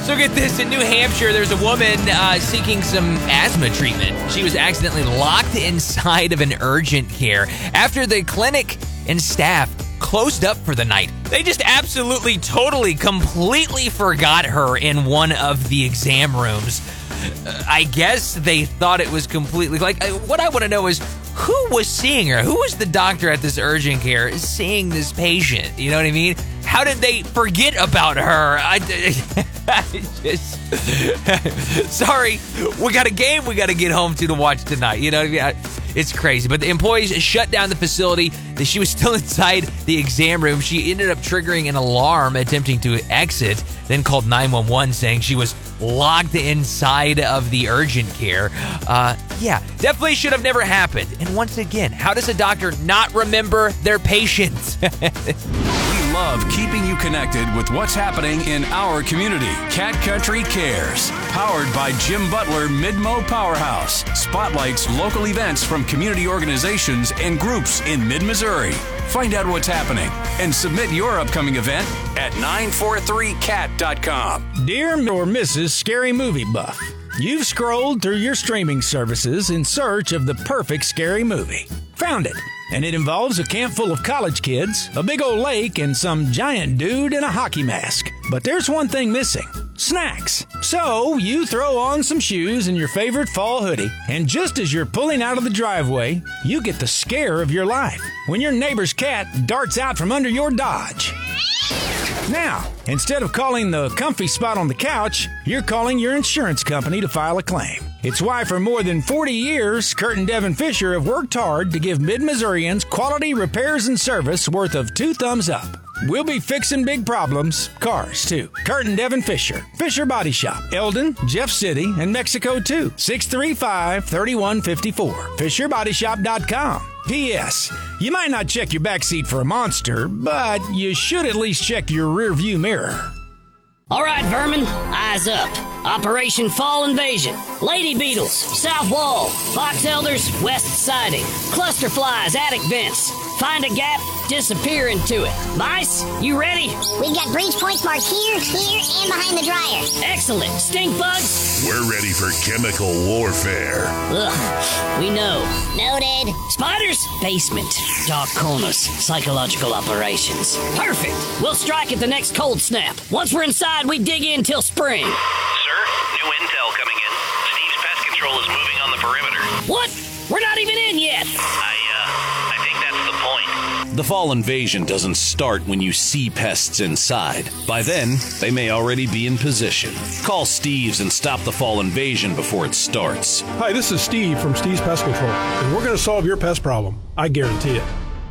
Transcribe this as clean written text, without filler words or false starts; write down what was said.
So get this, in New Hampshire, there's a woman seeking some asthma treatment. She was accidentally locked inside of an urgent care after the clinic and staff closed up for the night. They just absolutely, totally, completely forgot her in one of the exam rooms. I guess they thought it was completely, what I want to know is, who was seeing her? Who was the doctor at this urgent care seeing this patient? You know what I mean? How did they forget about her? Sorry, we got a game we got to get home to watch tonight. You know what I mean? It's crazy. But the employees shut down the facility. She was still inside the exam room. She ended up triggering an alarm attempting to exit, then called 911 saying she was locked inside of the urgent care. Yeah, definitely should have never happened. And once again, how does a doctor not remember their patients? We love keeping you connected with what's happening in our community. Cat Country Cares, powered by Jim Butler Midmo Powerhouse, spotlights local events from community organizations and groups in mid-Missouri. Find out what's happening and submit your upcoming event at 943cat.com. Dear or Mrs. Scary Movie Buff, you've scrolled through your streaming services in search of the perfect scary movie. Found it. And it involves a camp full of college kids, a big old lake, and some giant dude in a hockey mask. But there's one thing missing. Snacks. So you throw on some shoes and your favorite fall hoodie, and just as you're pulling out of the driveway, you get the scare of your life when your neighbor's cat darts out from under your Dodge. Now, instead of calling the comfy spot on the couch, you're calling your insurance company to file a claim. It's why for more than 40 years, Kurt and Devin Fisher have worked hard to give Mid-Missourians quality repairs and service worth of 2 thumbs up. We'll be fixing big problems, cars too. Kurt and Devin Fisher, Fisher Body Shop, Eldon, Jeff City, and Mexico too. 635-3154, FisherBodyShop.com. P.S. You might not check your backseat for a monster, but you should at least check your rear view mirror. All right, vermin, eyes up. Operation Fall Invasion. Lady beetles, south wall. Box elders, west siding. Cluster flies, attic vents. Find a gap, disappear into it. Mice, you ready? We've got breach points marked here, and behind the dryer. Excellent. Stink bugs? We're ready for chemical warfare. Ugh, we know. Noted. Spiders? Basement. Dark corners. Psychological operations. Perfect. We'll strike at the next cold snap. Once we're inside, we dig in till spring. Sir, new intel coming in. Steve's pest control is moving on the perimeter. What? We're not even in yet. I think that's the point. The fall invasion doesn't start when you see pests inside. By then, they may already be in position. Call Steve's and stop the fall invasion before it starts. Hi, this is Steve from Steve's Pest Control, and we're going to solve your pest problem. I guarantee it.